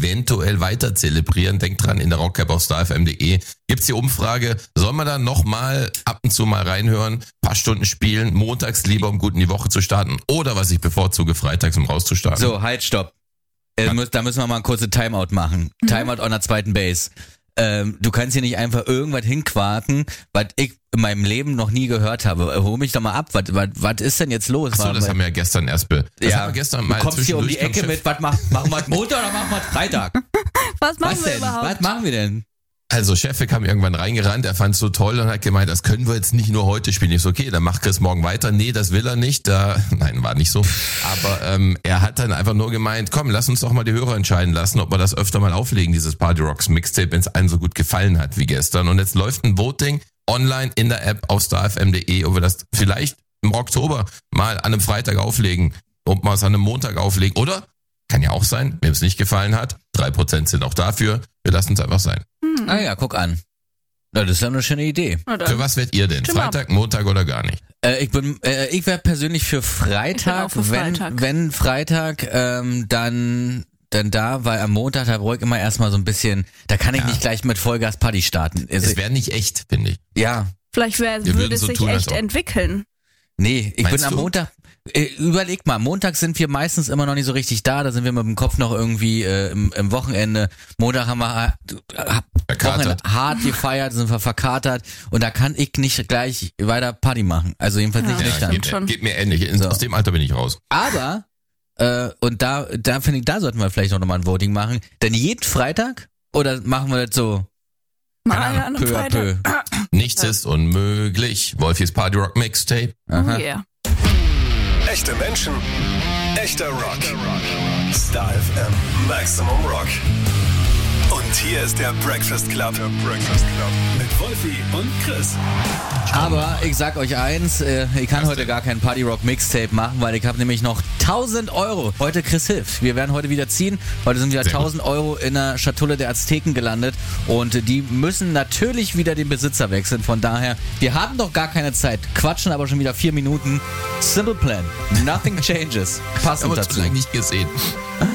eventuell weiter zelebrieren. Denkt dran, in der Rock App auf starfm.de gibt's die Umfrage. Soll man da nochmal ab und zu mal reinhören, paar Stunden spielen, montags lieber, um gut in die Woche zu starten oder was ich bevorzuge, freitags, um rauszustarten? So, halt, stopp. Da müssen wir mal eine kurze Timeout machen. Timeout on der zweiten Base. Du kannst hier nicht einfach irgendwas hinquaken, was ich in meinem Leben noch nie gehört habe. Hol mich doch mal ab. Was ist denn jetzt los? Achso, das haben wir ja gestern erst haben wir gestern mal du kommst hier um die Ecke mit, was machen wir Montag oder machen wir Freitag? Was machen wir überhaupt? Was machen wir denn? Also Chef kam irgendwann reingerannt, er fand's so toll und hat gemeint, das können wir jetzt nicht nur heute spielen. Ich so, okay, dann macht Chris morgen weiter. Nee, das will er nicht. Nein, war nicht so. Aber er hat dann einfach nur gemeint, komm, lass uns doch mal die Hörer entscheiden lassen, ob wir das öfter mal auflegen, dieses Party Rocks Mixtape, wenn es allen so gut gefallen hat wie gestern. Und jetzt läuft ein Voting online in der App auf starfm.de, ob wir das vielleicht im Oktober mal an einem Freitag auflegen, ob wir es an einem Montag auflegen. Oder, kann ja auch sein, wem es nicht gefallen hat, 3% sind auch dafür. Wir lassen es einfach sein. Ah ja, guck an. Na, das ist ja eine schöne Idee. Für was werdet ihr denn? Freitag, Montag oder gar nicht? Ich wäre persönlich für Freitag, wenn Freitag, dann da, weil am Montag, da brauche ich immer erstmal so ein bisschen, da kann ich nicht gleich mit Vollgas Party starten. Also, es wäre nicht echt, finde ich. Ja. Vielleicht würde es sich echt entwickeln. Nee, ich Meinst bin am du? Montag, überleg mal, Montag sind wir meistens immer noch nicht so richtig da sind wir mit dem Kopf noch irgendwie im Wochenende. Montag haben wir Wochenende hart gefeiert, sind wir verkatert und da kann ich nicht gleich weiter Party machen. Also jedenfalls nicht nüchtern. Geht mir ähnlich. Aus dem Alter bin ich raus. Aber, und da finde ich, da sollten wir vielleicht noch mal ein Voting machen. Denn jeden Freitag? Oder machen wir das so? Mal an einem Freitag. Nichts ist unmöglich. Wolfis Party Rock Mixtape. Oh yeah. Echte Menschen, echter Rock. Star FM, Maximum Rock. Und hier ist der Breakfast Club. Mit Wolfi und Chris. Aber ich sag euch eins, ich kann heute gar kein Party Rock Mixtape machen, weil ich habe nämlich noch 1.000 Euro. Heute Chris hilft. Wir werden heute wieder ziehen. Heute sind wieder 1.000 Euro in der Schatulle der Azteken gelandet. Und die müssen natürlich wieder den Besitzer wechseln. Von daher, wir haben doch gar keine Zeit. Quatschen aber schon wieder 4 Minuten. Simple Plan. Nothing changes. Passend dazu. Das habe ich nicht gesehen.